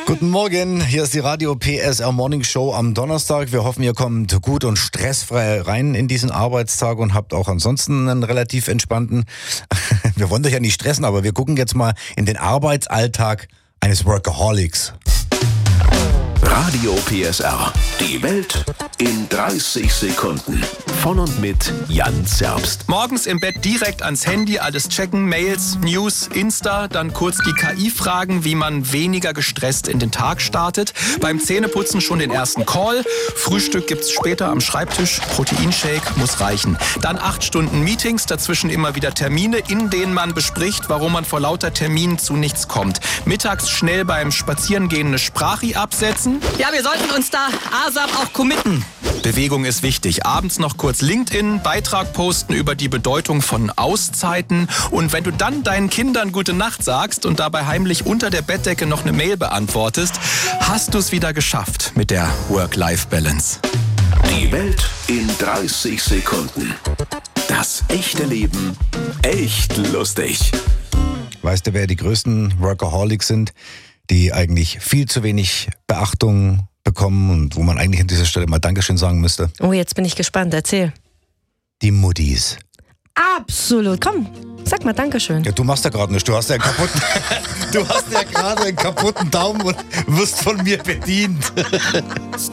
Guten Morgen, hier ist die Radio PSR Morning Show am Donnerstag. Wir hoffen, ihr kommt gut und stressfrei rein in diesen Arbeitstag und habt auch ansonsten einen relativ entspannten. Wir wollen euch ja nicht stressen, aber wir gucken jetzt mal in den Arbeitsalltag eines Workaholics. Radio PSR. Die Welt in 30 Sekunden. Von und mit Jan Zerbst. Morgens im Bett direkt ans Handy, alles checken, Mails, News, Insta, dann kurz die KI fragen, wie man weniger gestresst in den Tag startet. Beim Zähneputzen schon den ersten Call. Frühstück gibt's später am Schreibtisch. Proteinshake muss reichen. Dann 8 Stunden Meetings, dazwischen immer wieder Termine, in denen man bespricht, warum man vor lauter Terminen zu nichts kommt. Mittags schnell beim Spazierengehen eine Sprachi absetzen. Ja, wir sollten uns da ASAP auch committen. Bewegung ist wichtig. Abends noch kurz LinkedIn, Beitrag posten über die Bedeutung von Auszeiten. Und wenn du dann deinen Kindern gute Nacht sagst und dabei heimlich unter der Bettdecke noch eine Mail beantwortest, hast du es wieder geschafft mit der Work-Life-Balance. Die Welt in 30 Sekunden. Das echte Leben echt lustig. Weißt du, wer die größten Workaholics sind, die eigentlich viel zu wenig Beachtung bekommen und wo man eigentlich an dieser Stelle mal Dankeschön sagen müsste? Oh, jetzt bin ich gespannt. Erzähl. Die Muttis. Absolut. Komm, sag mal Dankeschön. Ja, du machst ja gerade nichts. Du hast ja gerade einen kaputten Daumen und wirst von mir bedient.